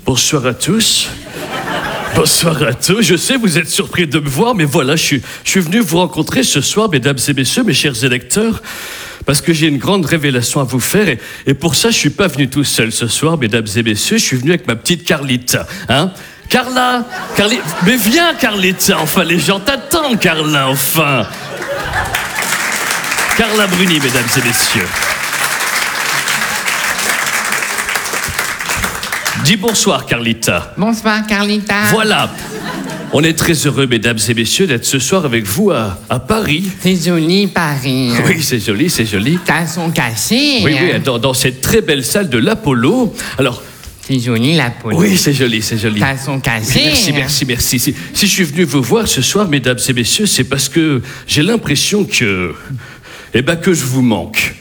Bonsoir à tous. Bonsoir à tous. Je sais, vous êtes surpris de me voir, mais voilà, je suis venu vous rencontrer ce soir, mesdames et messieurs, mes chers électeurs, parce que j'ai une grande révélation à vous faire. Et pour ça, je suis pas venu tout seul ce soir, mesdames et messieurs. Je suis venu avec ma petite Carlita. Hein? Carla, mais viens, Carlita. Enfin, les gens t'attendent, Carla, enfin. Carla Bruni, mesdames et messieurs. Dis bonsoir, Carlita. Bonsoir, Carlita. Voilà. On est très heureux, mesdames et messieurs, d'être ce soir avec vous à Paris. C'est joli, Paris. Oui, c'est joli, c'est joli. Tassons cachés. Oui, oui, dans cette très belle salle de l'Apollo. Alors... C'est joli, l'Apollo. Oui, c'est joli, c'est joli. Tassons cachés. Merci. Si je suis venu vous voir ce soir, mesdames et messieurs, c'est parce que j'ai l'impression que... que je vous manque.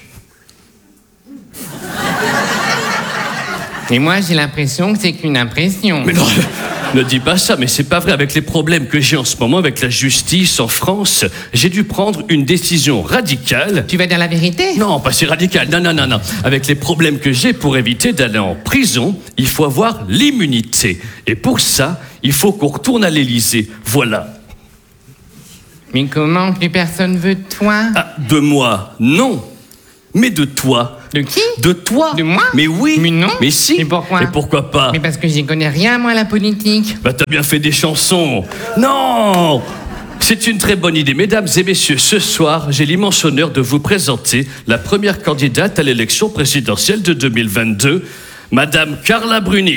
Et moi, j'ai l'impression que c'est qu'une impression. Mais non, ne dis pas ça, mais c'est pas vrai. Avec les problèmes que j'ai en ce moment avec la justice en France, j'ai dû prendre une décision radicale. Tu vas dire la vérité? Non, pas si radicale. Non. Avec les problèmes que j'ai, pour éviter d'aller en prison, il faut avoir l'immunité. Et pour ça, il faut qu'on retourne à l'Élysée. Voilà. Mais comment? Plus personne veut de toi? Ah, de moi, non. Mais de toi. De qui? De toi. De moi? Mais oui. Mais non. Mais si. Mais pourquoi? Et pourquoi pas? Mais parce que j'y connais rien, moi, la politique. Bah, t'as bien fait des chansons. Non! C'est une très bonne idée. Mesdames et messieurs, ce soir, j'ai l'immense honneur de vous présenter la première candidate à l'élection présidentielle de 2022, Madame Carla Bruni.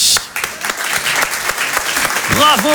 Bravo!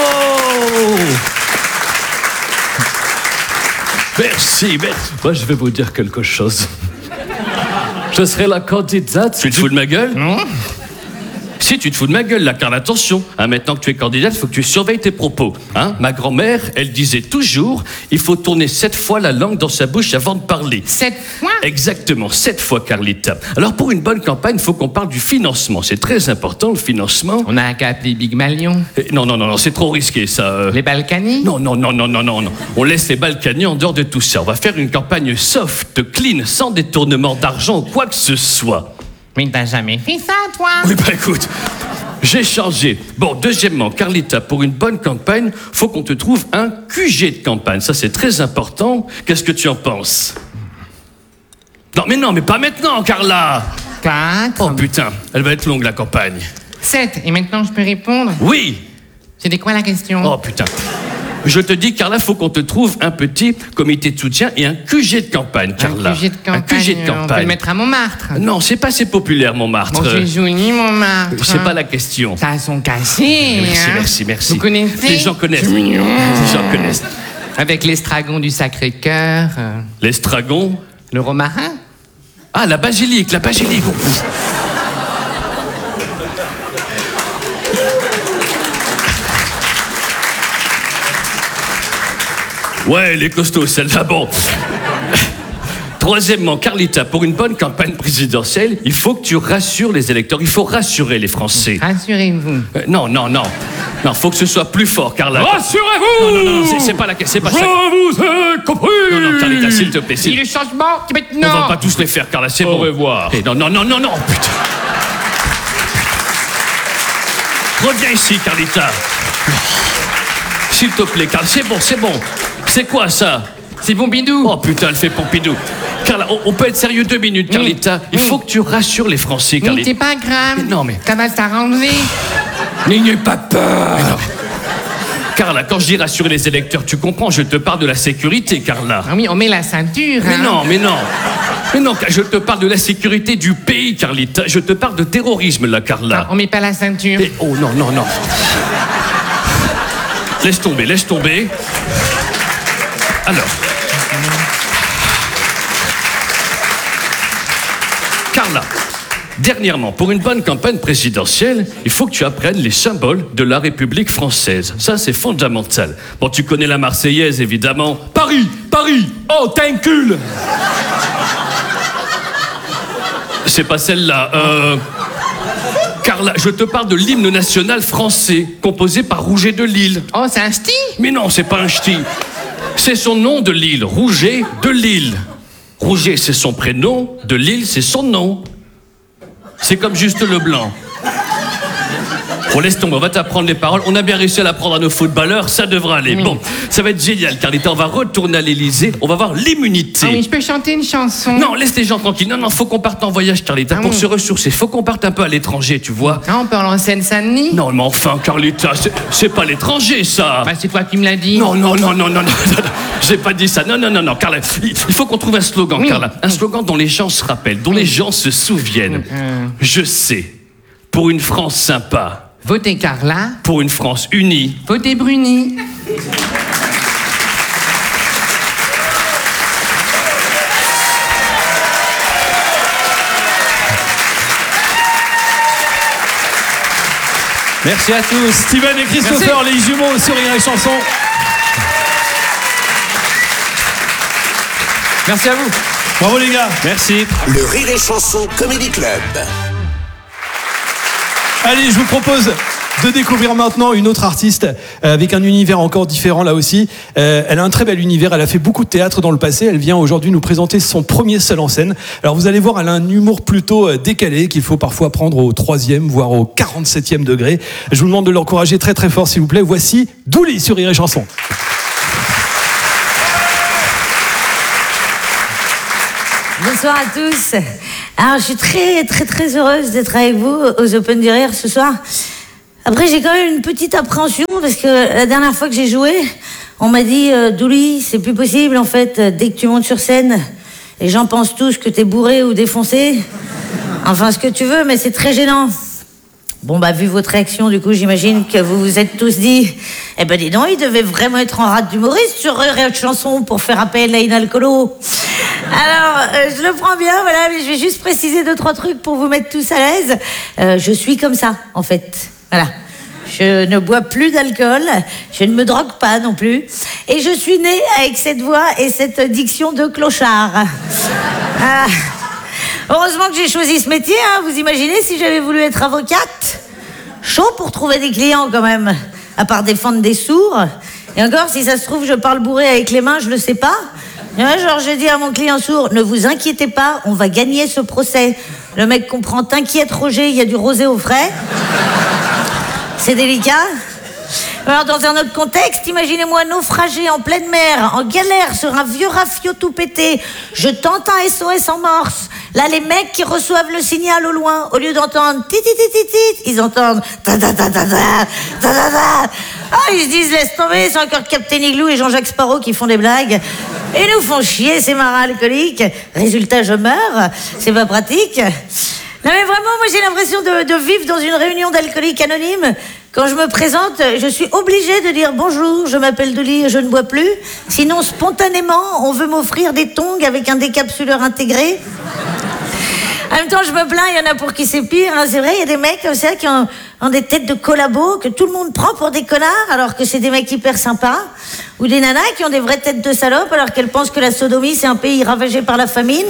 Merci. Moi, je vais vous dire quelque chose. Je serai la candidate. Tu te fous de ma gueule? Non. Si, tu te fous de ma gueule, là, car attention, maintenant que tu es candidate, il faut que tu surveilles tes propos. Hein? Ma grand-mère, elle disait toujours, il faut tourner 7 fois la langue dans sa bouche avant de parler. 7 fois? Exactement, 7 fois, Carlita. Alors, pour une bonne campagne, il faut qu'on parle du financement. C'est très important, le financement. On a qu'à appeler Big Malion. Non, c'est trop risqué, ça. Les Balkany? Non. On laisse les Balkany en dehors de tout ça. On va faire une campagne soft, clean, sans détournement d'argent ou quoi que ce soit. Mais t'as jamais fait ça, toi? Oui, écoute, j'ai changé. Bon, deuxièmement, Carlita, pour une bonne campagne, faut qu'on te trouve un QG de campagne. Ça, c'est très important. Qu'est-ce que tu en penses? Non, mais pas maintenant, Carla! 4. Oh putain, elle va être longue, la campagne. 7. Et maintenant, je peux répondre? Oui! C'était quoi la question? Oh putain. Je te dis, Carla, faut qu'on te trouve un petit comité de soutien et un QG de campagne, Carla. Un QG de campagne. Un QG de campagne. On peut le mettre à Montmartre. Non, c'est pas assez populaire, Montmartre. Bon, c'est joli, Montmartre. C'est pas la question. Ça sont cachés. Merci. Vous connaissez? Les gens connaissent. C'est mignon. Les gens connaissent. Avec l'estragon du Sacré-Cœur. L'estragon? Le romarin? Ah, la basilique. Ouais, elle est costaud, celle-là. Bon. Troisièmement, Carlita, pour une bonne campagne présidentielle, il faut que tu rassures les électeurs. Il faut rassurer les Français. Rassurez-vous. Non, faut que ce soit plus fort, Carla. Rassurez-vous! Non, c'est pas la question. Je vous ai compris! Non, Carlita, s'il te plaît. Et le changement, On maintenant. va pas tous les faire, Carla, c'est Au bon. revoir. Et non, putain. Reviens ici, Carlita. S'il te plaît, Carla, c'est bon. C'est quoi, ça? C'est Pompidou. Oh, putain, elle fait Pompidou. Carla, on peut être sérieux 2 minutes, Carlita. Il faut que tu rassures les Français, Mais Carlita. c'est pas grave. Mais non, mais- Ça va s'arranger. N'ayez pas peur. Carla, quand je dis rassurer les électeurs, tu comprends, je te parle de la sécurité, Carla. Ah oui, on met la ceinture. Mais hein. non, je te parle de la sécurité du pays, Carlita. Je te parle de terrorisme, là, Carla. On met pas la ceinture. Oh non. Laisse tomber. Alors. Carla, dernièrement, pour une bonne campagne présidentielle, il faut que tu apprennes les symboles de la République française. Ça, c'est fondamental. Bon, tu connais la Marseillaise, évidemment. Paris, oh, t'incule. C'est pas celle-là. Carla, je te parle de l'hymne national français, composé par Rouget de Lille. Oh, c'est un ch'ti. Mais non, c'est pas un ch'ti. C'est son nom de Lille, Rouget de Lille. Rouget, c'est son prénom, de Lille, c'est son nom. C'est comme Juste Leblanc. On laisse tomber, on va t'apprendre les paroles. On a bien réussi à l'apprendre à nos footballeurs, ça devrait aller. Bon, ça va être génial, Carlita. On va retourner à l'Élysée, on va voir l'immunité. Ah oui, je peux chanter une chanson? Non, laisse les gens tranquilles. Non, faut qu'on parte en voyage, Carlita, pour se ressourcer. Faut qu'on parte un peu à l'étranger, tu vois. Ah, on peut en Seine-Saint-Denis? Non, mais enfin, Carlita, c'est pas l'étranger, ça. Bah, c'est toi qui me l'as dit. Non, j'ai pas dit ça. Non, Carla, il faut qu'on trouve un slogan, Carla. Un slogan dont les gens se rappellent, dont les gens se souviennent. Je sais, pour une France sympa. Votez Carla. Pour une France unie. Votez Bruni. Merci à tous. Steven et Christopher, les jumeaux sur Rire et Chanson. Merci à vous. Bravo les gars. Merci. Le Rire et Chanson Comedy Club. Allez, je vous propose de découvrir maintenant une autre artiste avec un univers encore différent là aussi. Elle a un très bel univers, elle a fait beaucoup de théâtre dans le passé. Elle vient aujourd'hui nous présenter son premier seul en scène. Alors vous allez voir, elle a un humour plutôt décalé qu'il faut parfois prendre au 3e, voire au 47e degré. Je vous demande de l'encourager très très fort s'il vous plaît. Voici Douli sur Rire et Chanson. Bonsoir à tous. Alors, je suis très heureuse d'être avec vous aux Open du Rire ce soir. Après, j'ai quand même une petite appréhension parce que la dernière fois que j'ai joué, on m'a dit Douli, c'est plus possible en fait. Dès que tu montes sur scène, les gens pensent tous que t'es bourré ou défoncé. Enfin, ce que tu veux, mais c'est très gênant. Bon, bah, vu votre réaction, du coup, j'imagine que vous vous êtes tous dit eh ben, dis donc, il devait vraiment être en rate d'humoriste sur Rire et Chanson pour faire appel à une alcoolo. Alors, je le prends bien, voilà, mais je vais juste préciser 2-3 trucs pour vous mettre tous à l'aise. Je suis comme ça, en fait. Voilà. Je ne bois plus d'alcool, je ne me drogue pas non plus. Et je suis née avec cette voix et cette diction de clochard. Heureusement que j'ai choisi ce métier, hein. Vous imaginez si j'avais voulu être avocate? Chaud pour trouver des clients quand même, à part défendre des sourds. Et encore, si ça se trouve, je parle bourré avec les mains, je le sais pas. Ouais, genre, je dis à mon client sourd, ne vous inquiétez pas, on va gagner ce procès. Le mec comprend, t'inquiète Roger, il y a du rosé au frais. C'est délicat. Alors, dans un autre contexte, imaginez-moi naufragé en pleine mer, en galère sur un vieux rafio tout pété. Je tente un SOS en morse. Là, les mecs qui reçoivent le signal au loin, au lieu d'entendre tit, ils entendent ta ta ta ta ta ta ta ta. Ah, ils se disent laisse tomber, c'est encore Captain Igloo et Jean-Jacques Sparrow qui font des blagues. Et nous font chier ces marins alcooliques. Résultat, je meurs. C'est pas pratique. Non mais vraiment, moi j'ai l'impression de vivre dans une réunion d'alcooliques anonymes. Quand je me présente, je suis obligée de dire bonjour, je m'appelle Douli et je ne bois plus. Sinon, spontanément, on veut m'offrir des tongs avec un décapsuleur intégré. En même temps, je me plains, il y en a pour qui c'est pire. Hein. C'est vrai, il y a des mecs comme ça qui ont des têtes de collabos que tout le monde prend pour des connards alors que c'est des mecs hyper sympas. Ou des nanas qui ont des vraies têtes de salopes alors qu'elles pensent que la sodomie, c'est un pays ravagé par la famine.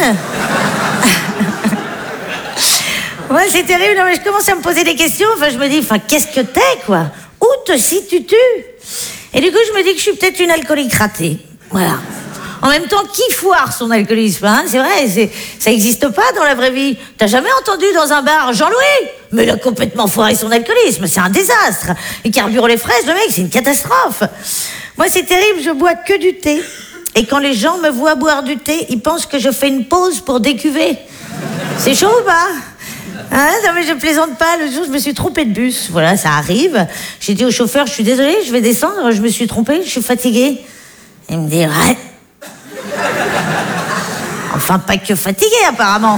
Ouais, c'est terrible, non, mais je commence à me poser des questions. Enfin, je me dis, qu'est-ce que t'es, quoi? Où te situes-tu? Et du coup, je me dis que je suis peut-être une alcoolique ratée. Voilà. En même temps, qui foire son alcoolisme, hein? C'est vrai, ça n'existe pas dans la vraie vie. T'as jamais entendu dans un bar Jean-Louis? Mais il a complètement foiré son alcoolisme, c'est un désastre. Il carbure les fraises, le mec, c'est une catastrophe. Moi, c'est terrible, je bois que du thé. Et quand les gens me voient boire du thé, ils pensent que je fais une pause pour décuver. C'est chaud ou pas? Hein, non mais je plaisante pas, le jour je me suis trompée de bus, voilà, ça arrive. J'ai dit au chauffeur, je suis désolée, je vais descendre, je me suis trompée, je suis fatiguée. Il me dit, ouais. Enfin, pas que fatiguée apparemment.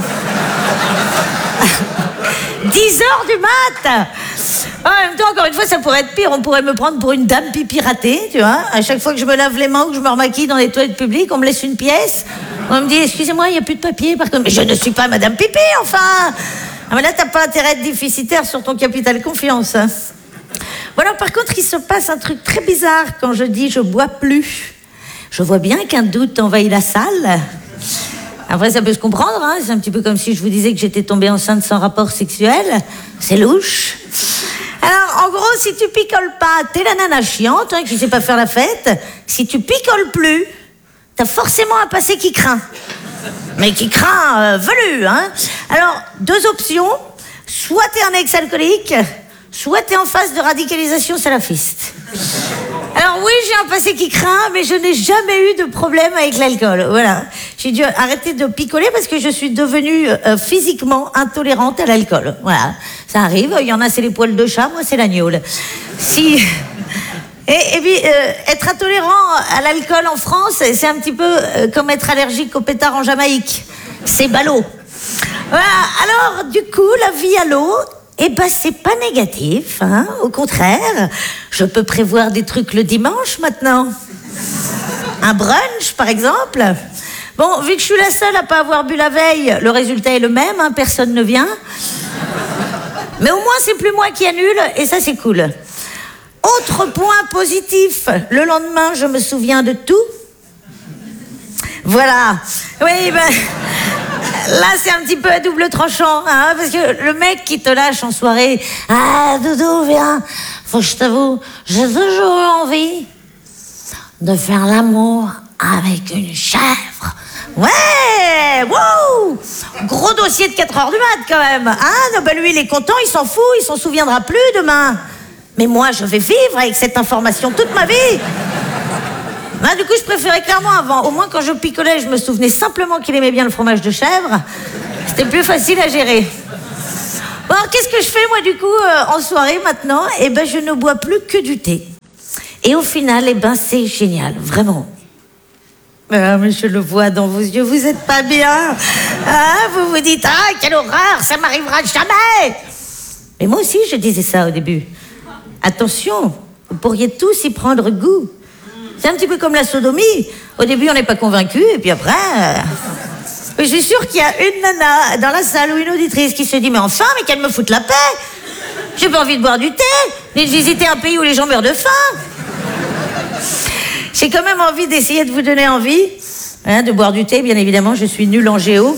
10 heures du mat. En même temps, encore une fois, ça pourrait être pire, on pourrait me prendre pour une dame pipi ratée, tu vois. À chaque fois que je me lave les mains ou que je me remaquille dans les toilettes publiques, on me laisse une pièce. On me dit, excusez-moi, il n'y a plus de papier, par contre. Mais je ne suis pas madame pipi, enfin. Ah mais là, t'as pas intérêt à être déficitaire sur ton capital confiance. Hein. Bon alors, par contre, il se passe un truc très bizarre quand je dis je bois plus. Je vois bien qu'un doute envahit la salle. Après, ça peut se comprendre, hein. C'est un petit peu comme si je vous disais que j'étais tombée enceinte sans rapport sexuel. C'est louche. Alors, en gros, si tu picoles pas, t'es la nana chiante, hein, qui sait pas faire la fête. Si tu picoles plus, t'as forcément un passé qui craint. Mais qui craint velu, hein. Alors, 2 options. Soit t'es un ex-alcoolique, soit t'es en phase de radicalisation salafiste. Alors oui, j'ai un passé qui craint, mais je n'ai jamais eu de problème avec l'alcool. Voilà. J'ai dû arrêter de picoler parce que je suis devenue physiquement intolérante à l'alcool. Voilà. Ça arrive, il y en a c'est les poils de chat, moi c'est la gnôle. Si... Et puis, être intolérant à l'alcool en France, c'est un petit peu comme être allergique au pétard en Jamaïque. C'est ballot. Voilà. Alors, du coup, la vie à l'eau, eh ben, c'est pas négatif, hein. Au contraire, je peux prévoir des trucs le dimanche maintenant. Un brunch, par exemple. Bon, vu que je suis la seule à pas avoir bu la veille, le résultat est le même, hein, personne ne vient. Mais au moins, c'est plus moi qui annule, et ça, c'est cool. Autre point positif, le lendemain, je me souviens de tout. Voilà. Oui, ben, là, c'est un petit peu à double tranchant, hein, parce que le mec qui te lâche en soirée, « Ah, Doudou, viens, faut que je t'avoue, j'ai toujours envie de faire l'amour avec une chèvre. » Ouais, wow, gros dossier de 4h du mat, quand même. Hein, non, ben lui, il est content, il s'en fout, il s'en souviendra plus demain. Mais moi, je vais vivre avec cette information toute ma vie. Ben, du coup, je préférais clairement avant. Au moins, quand je picolais, je me souvenais simplement qu'il aimait bien le fromage de chèvre. C'était plus facile à gérer. Bon, qu'est-ce que je fais, moi, du coup, en soirée, maintenant? Eh ben, je ne bois plus que du thé. Et au final, eh ben, c'est génial, vraiment. Mais je le vois dans vos yeux, vous êtes pas bien. Hein, vous vous dites, ah, quelle horreur, ça m'arrivera jamais. Mais moi aussi, je disais ça au début. Attention, vous pourriez tous y prendre goût. C'est un petit peu comme la sodomie. Au début, on n'est pas convaincu, et puis après... Je suis sûre qu'il y a une nana dans la salle ou une auditrice qui se dit « Mais enfin, mais qu'elle me foute la paix. J'ai pas envie de boire du thé, ni de visiter un pays où les gens meurent de faim. » J'ai quand même envie d'essayer de vous donner envie, hein, de boire du thé, bien évidemment. Je suis nulle en géo.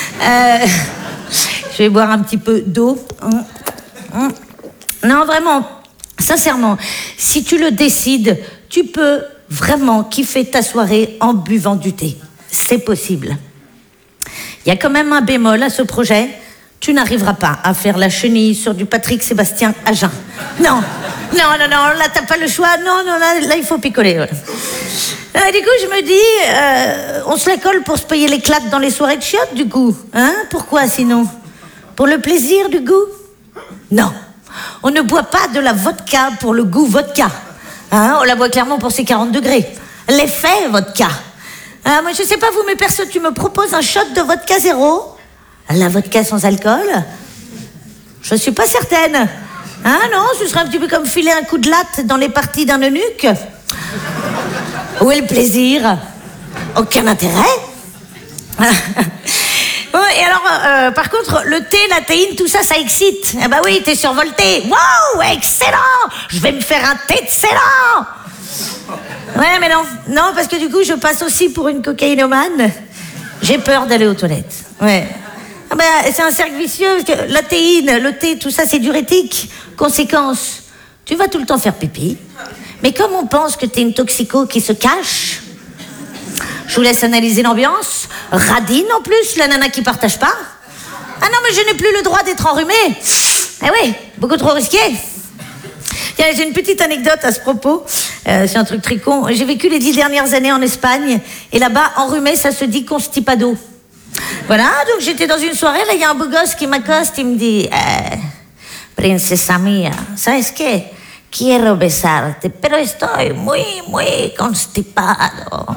Je vais boire un petit peu d'eau. Non, vraiment... Sincèrement, si tu le décides, tu peux vraiment kiffer ta soirée en buvant du thé. C'est possible. Il y a quand même un bémol à ce projet. Tu n'arriveras pas à faire la chenille sur du Patrick Sébastien à jeun. Non, là t'as pas le choix. Non, là il faut picoler. Voilà. Du coup, je me dis, on se la colle pour se payer les claques dans les soirées de chiottes, du coup. Hein? Pourquoi sinon? Pour le plaisir du goût? Non. On ne boit pas de la vodka pour le goût vodka. Hein, on la boit clairement pour ses 40 degrés. L'effet vodka. Moi, je sais pas vous, mais perso, tu me proposes un shot de vodka zéro? La vodka sans alcool? Je suis pas certaine. Hein, non, ce serait un petit peu comme filer un coup de latte dans les parties d'un eunuque. Où est le plaisir? Aucun intérêt. Bon, et alors, par contre, le thé, la théine, tout ça, ça excite. Eh ben oui, t'es survolté. Wow, excellent. Je vais me faire un thé de célan. Ouais, mais non, parce que du coup, je passe aussi pour une cocaïnomane. J'ai peur d'aller aux toilettes. Ouais. Ah ben, c'est un cercle vicieux, parce que la théine, le thé, tout ça, c'est diurétique. Conséquence, tu vas tout le temps faire pipi. Mais comme on pense que t'es une toxico qui se cache... Je vous laisse analyser l'ambiance. Radine en plus, la nana qui partage pas. Ah non, mais je n'ai plus le droit d'être enrhumée. Ah oui, beaucoup trop risqué. Tiens, j'ai une petite anecdote à ce propos. C'est un truc très con. J'ai vécu les 10 dernières années en Espagne. Et là-bas, enrhumé, ça se dit constipado. Voilà, donc j'étais dans une soirée. Là, il y a un beau gosse qui m'accoste. Il me dit, princesa mía, ¿sabes qué? Quiero besarte, pero estoy muy constipado.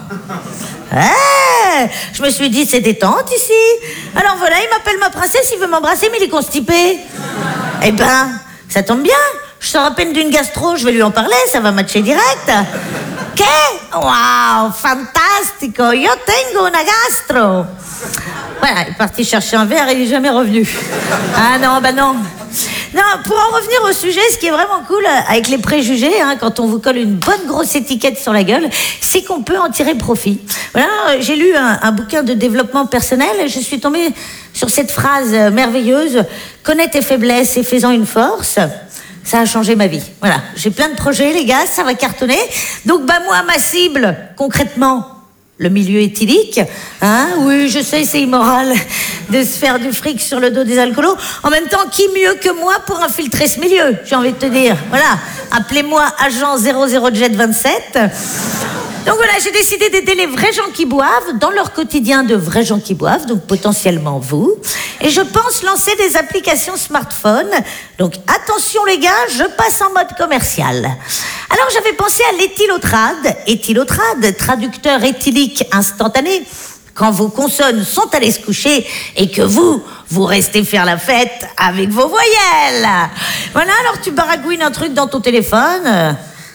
Je me suis dit, c'est détente ici. Alors voilà, il m'appelle ma princesse, il veut m'embrasser, mais il est constipé. Eh ben, ça tombe bien. Je sors à peine d'une gastro, je vais lui en parler, ça va matcher direct. Que? Wow, fantastico, yo tengo una gastro. Voilà, il est parti chercher un verre et il n'est jamais revenu. Ah non, bah non. Non, pour en revenir au sujet, ce qui est vraiment cool avec les préjugés, hein, quand on vous colle une bonne grosse étiquette sur la gueule, c'est qu'on peut en tirer profit. Voilà, j'ai lu un bouquin de développement personnel et je suis tombée sur cette phrase merveilleuse: connais tes faiblesses et fais-en une force. Ça a changé ma vie. Voilà, j'ai plein de projets, les gars, ça va cartonner. Donc, bah moi, ma cible, concrètement, le milieu éthylique. Hein? Oui, je sais, c'est immoral de se faire du fric sur le dos des alcoolos. En même temps, qui mieux que moi pour infiltrer ce milieu, j'ai envie de te dire. Voilà, appelez-moi agent 00jet 27. Donc voilà, j'ai décidé d'aider les vrais gens qui boivent dans leur quotidien de vrais gens qui boivent, donc potentiellement vous. Et je pense lancer des applications smartphone. Donc attention les gars, je passe en mode commercial. Alors j'avais pensé à l'éthylotrade. Éthylotrade, traducteur éthylique instantané. Quand vos consonnes sont allées se coucher et que vous restez faire la fête avec vos voyelles. Voilà, alors tu baragouines un truc dans ton téléphone.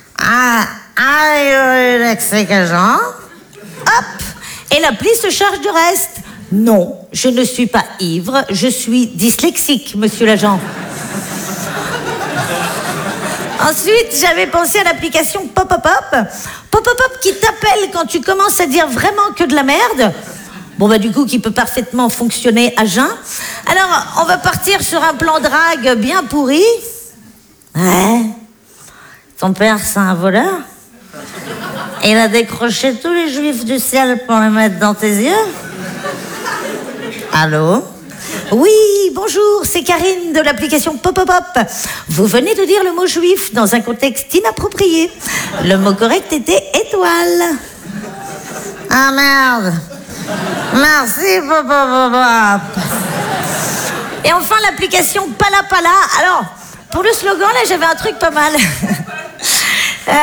Agent. Hop. Et l'appli se charge du reste. Non, je ne suis pas ivre, je suis dyslexique, monsieur l'agent. Ensuite, j'avais pensé à l'application Pop-Up-Up. Pop-Up-Up qui t'appelle quand tu commences à dire vraiment que de la merde. Bon, bah, du coup, qui peut parfaitement fonctionner à jeun. Alors, on va partir sur un plan drague bien pourri. Ouais. Ton père, c'est un voleur? Il a décroché tous les juifs du ciel pour les mettre dans tes yeux? Allô? Oui, bonjour, c'est Karine de l'application Pop-Up-Up. Vous venez de dire le mot juif dans un contexte inapproprié. Le mot correct était étoile. Ah merde. Merci Pop-Up-Up. Et enfin l'application Pala Pala. Alors, pour le slogan, là, j'avais un truc pas mal.